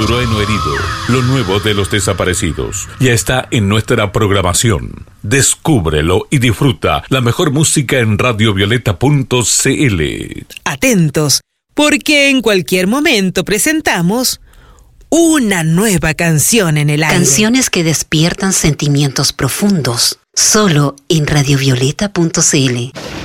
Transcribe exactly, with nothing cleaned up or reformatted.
Trueno Herido, lo nuevo de los desaparecidos, ya está en nuestra programación. Descúbrelo y disfruta la mejor música en radio violeta punto c l. Atentos, porque en cualquier momento presentamos una nueva canción en el aire. Canciones que despiertan sentimientos profundos, solo en radio violeta punto c l.